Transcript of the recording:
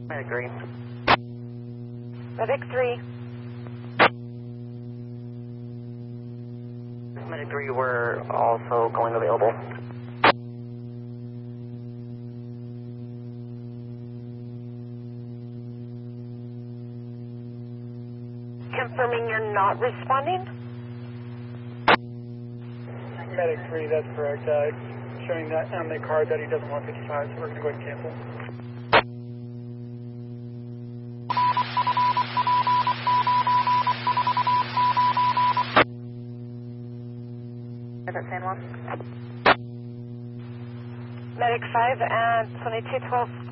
Medic 3. Medic 3. Medic 3, we're also going available. Confirming you're not responding? Medic 3, that's correct. Showing that on the card that he doesn't want 55, so we're going to go ahead and cancel. Is that San Juan? Medic 5 and 2212.